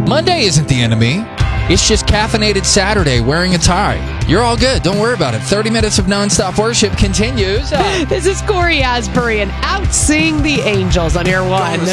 Monday isn't the enemy. It's just caffeinated Saturday wearing a tie. You're all good. Don't worry about it. 30 minutes of nonstop worship continues. This is Corey Asbury and Out Sing the Angels on Air One.